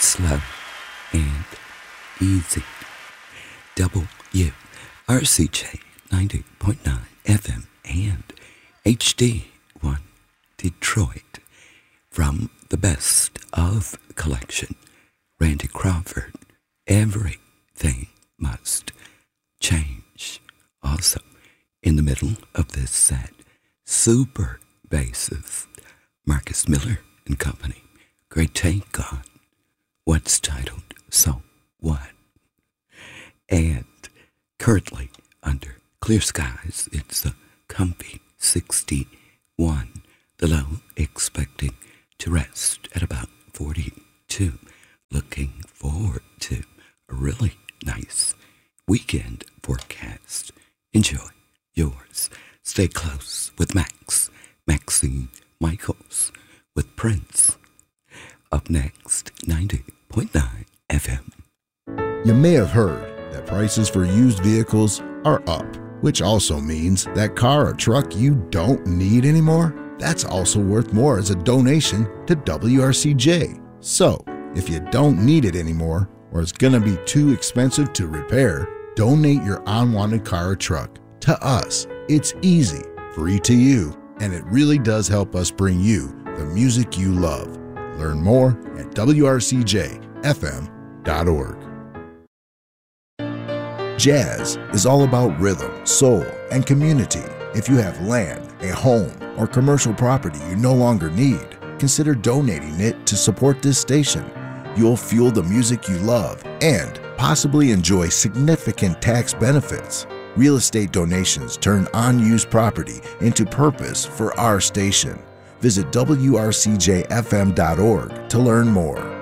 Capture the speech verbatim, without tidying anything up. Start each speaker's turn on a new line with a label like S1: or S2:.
S1: slow and easy. W R C J ninety point nine F M and H D one Detroit. From the Best of collection, Randy Crawford, Everything Must Change. Also, in the middle of this set, super bassist Marcus Miller and Company. Great take on what's titled So What? And currently under clear skies, it's a comfy sixty-one. The low expecting to rest at about forty-two. Looking forward to a really nice weekend forecast. Enjoy yours. Stay close with Max, Maxine Michaels with Prince. Up next, ninety point nine F M.
S2: You may have heard that prices for used vehicles are up, which also means that car or truck you don't need anymore, that's also worth more as a donation to W R C J. So, if you don't need it anymore, or it's gonna be too expensive to repair, donate your unwanted car or truck to us. It's easy, free to you, and it really does help us bring you the music you love. Learn more at W R C J F M dot org. Jazz is all about rhythm, soul, and community. If you have land, a home, or commercial property you no longer need, consider donating it to support this station. You'll fuel the music you love and possibly enjoy significant tax benefits. Real estate donations turn unused property into purpose for our station. Visit W R C J F M dot org to learn more.